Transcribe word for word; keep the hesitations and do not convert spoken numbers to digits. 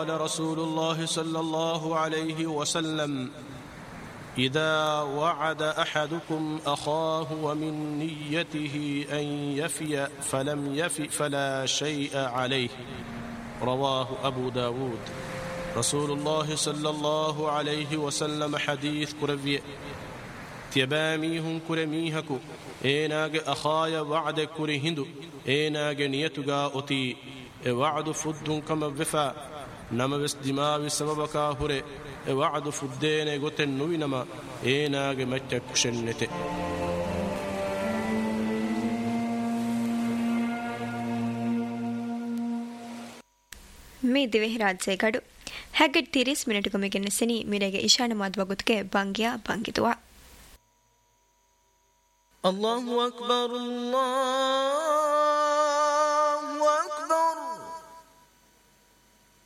قال رسول الله صلى الله عليه وسلم إذا وعد أحدكم أخاه ومن نيته أن يفي فلم يفي فلا شيء عليه. رواه أبو داود. رسول الله صلى الله عليه وسلم حديث كربي تيباميهم كرميهكو إيناغ أخايا وعد كرهندو إيناغ نيتغا أتي وعد فدن كما وفا نما بس دماغ سببكا هوري وعد فدين غتن نوينما إيناغ متى كشنته. ಮೀ ದಿವೆಹಿ ರಾಜ್ಯ ಗಡು ಹ್ಯಾಗೆಟ್ ತಿರಿಸ್ ಮಿನಿಟ್ಗೊಮ್ಮೆಗೆ ನೆಸೆನಿ ಮಿರೆಗೆ ಇಶಾನ ಮಾದ್ವಗುತ್ಗೆ ಬಂಗ್ಯಾ ಬಂಗಿದುವ. ಅಲ್ಲಾಹು ಅಕ್ಬರ್ ಅಲ್ಲಾಹ್